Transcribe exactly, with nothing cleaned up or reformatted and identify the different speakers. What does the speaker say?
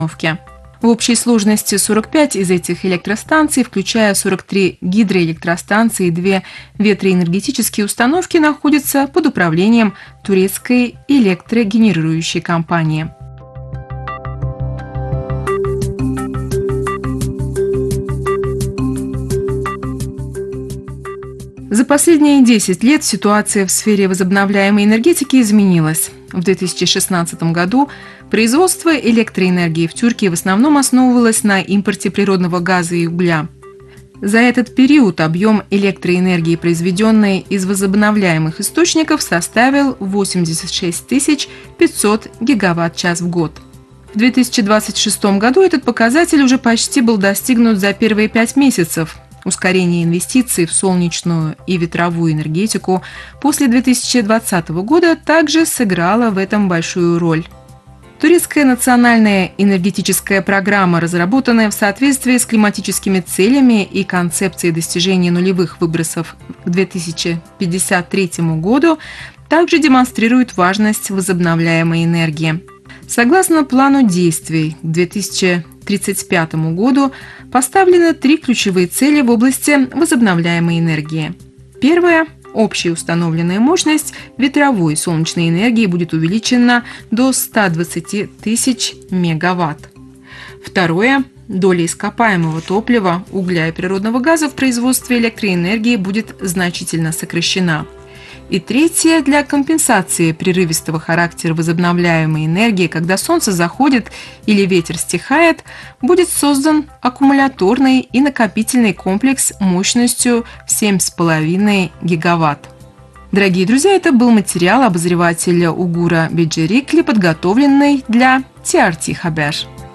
Speaker 1: В общей сложности сорок пять из этих электростанций, включая сорок три гидроэлектростанции и две ветроэнергетические установки, находятся под управлением турецкой электрогенерирующей компании. За последние десять лет ситуация в сфере возобновляемой энергетики изменилась. В две тысячи шестнадцатом году производство электроэнергии в Тюркии в основном основывалось на импорте природного газа и угля. За этот период объем электроэнергии, произведенной из возобновляемых источников, составил восемьдесят шесть тысяч пятьсот гигаватт-час в год. В две тысячи двадцать шестом году этот показатель уже почти был достигнут за первые пять месяцев. Ускорение инвестиций в солнечную и ветровую энергетику после две тысячи двадцатого года также сыграло в этом большую роль. Турецкая национальная энергетическая программа, разработанная в соответствии с климатическими целями и концепцией достижения нулевых выбросов к две тысячи пятьдесят третьему году, также демонстрирует важность возобновляемой энергии. Согласно плану действий к две тысячи тридцать пятому году поставлены три ключевые цели в области возобновляемой энергии. Первая – общая установленная мощность ветровой и солнечной энергии будет увеличена до ста двадцати тысяч мегаватт. Второе – доля ископаемого топлива, угля и природного газа в производстве электроэнергии будет значительно сокращена. И третье, для компенсации прерывистого характера возобновляемой энергии, когда солнце заходит или ветер стихает, будет создан аккумуляторный и накопительный комплекс мощностью в семь с половиной гигаватт. Дорогие друзья, это был материал обозревателя Угура Беджерикли, подготовленный для ти ар ти Хабер.